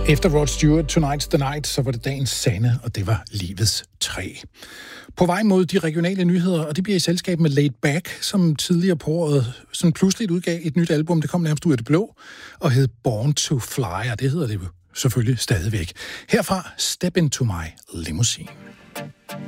Efter Rod Stewart, Tonight's the Night, så var det dagens sande, og det var livets træ. På vej mod de regionale nyheder, og det bliver i selskab med Laid Back, som tidligere på året sådan pludseligt udgav et nyt album, det kom nærmest ud af det blå, og hed Born to Fly, og det hedder det selvfølgelig stadigvæk. Herfra Step Into My Limousine.